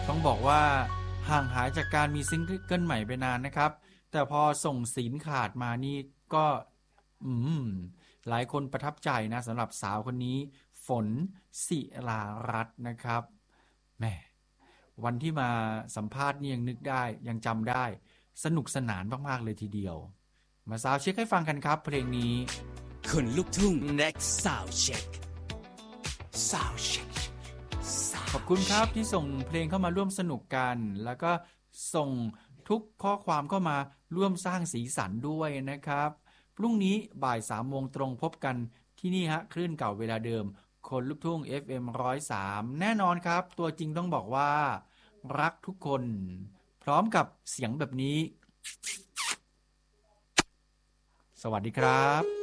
ต้องบอกว่าห่างหายจากการมีซิงเกิลใหม่ไปนานนะครับแต่พอส่งศีลขาดมานี่ก็อืมหลายคนประทับใจนะสำหรับสาวคนนี้ฝนศิลารัตน์นะครับแหมวันที่มาสัมภาษณ์นี่ยังนึกได้ยังจำได้สนุกสนานมากๆเลยทีเดียวมาซาวเช็คให้ฟังกันครับเพลงนี้คนลูกทุ่ง next sound check sound check ขอบคุณครับที่ส่งเพลงเข้ามาร่วมสนุกกันแล้วก็ส่งทุกข้อความเข้ามาร่วมสร้างสีสันด้วยนะครับพรุ่งนี้บ่าย 3 โมงตรงพบกันที่นี่ฮะคลื่นเก่าเวลาเดิมคนลูกทุ่ง FM 103แน่นอนครับตัวจริงต้องบอกว่ารักทุกคนพร้อมกับเสียงแบบนี้สวัสดีครับ